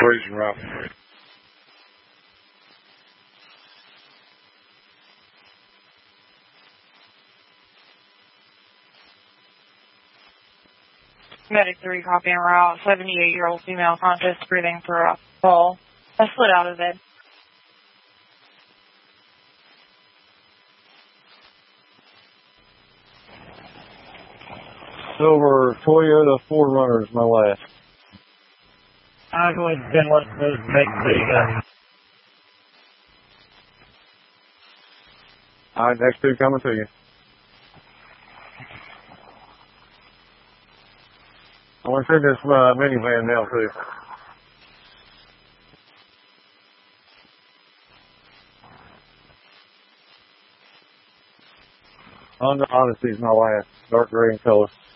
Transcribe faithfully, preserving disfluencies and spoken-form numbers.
Brazen route. Medic three, copy en route. seventy-eight-year-old female conscious, breathing through a hole. I slid out of it. Silver Toyota four Runner is my last. I'll go ahead and send one of those make the All right, next two coming to you. I want to see this uh, minivan now, too. Honda Odyssey is my last. Dark gray in color.